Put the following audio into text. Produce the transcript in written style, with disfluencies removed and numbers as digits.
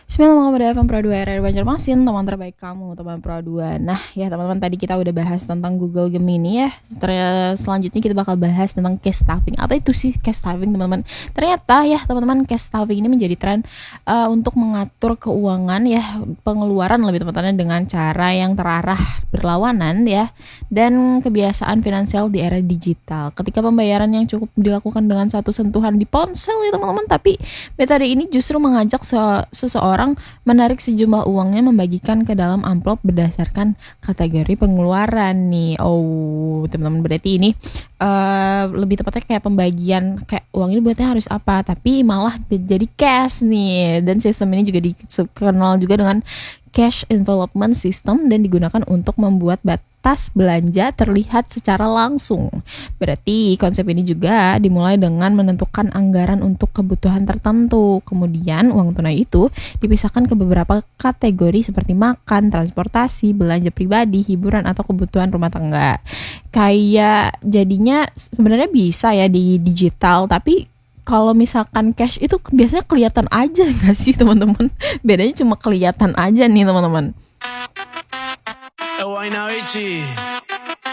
Bismillahirrahmanirrahim. FM Pro 2 RR Banjarmasin, teman terbaik kamu, teman Pro 2. Nah, ya teman-teman, tadi kita udah bahas tentang Google Gemini ya. Selanjutnya kita bakal bahas tentang cash stuffing. Apa itu sih cash stuffing, teman-teman? Ternyata ya, teman-teman, cash stuffing ini menjadi tren untuk mengatur keuangan ya, pengeluaran lebih tepatnya dengan cara yang terarah berlawanan ya, dan kebiasaan finansial di era digital. Ketika pembayaran yang cukup dilakukan dengan satu sentuhan di ponsel ya, teman-teman, tapi metode ini justru mengajak seseorang menarik sejumlah uangnya, membagikan ke dalam amplop berdasarkan kategori pengeluaran nih. Oh, teman-teman, berarti ini lebih tepatnya kayak pembagian, kayak uang ini buatnya harus apa, tapi malah jadi cash nih. Dan sistem ini juga dikenal juga dengan cash envelopment system dan digunakan untuk membuat batas belanja terlihat secara langsung. Berarti konsep ini juga dimulai dengan menentukan anggaran untuk kebutuhan tertentu. Kemudian uang tunai itu dipisahkan ke beberapa kategori seperti makan, transportasi, belanja pribadi, hiburan, atau kebutuhan rumah tangga. Kayak jadinya sebenarnya bisa ya di digital, tapi kalau misalkan cash itu biasanya kelihatan aja nggak sih, teman-teman? Bedanya cuma kelihatan aja nih, teman-teman.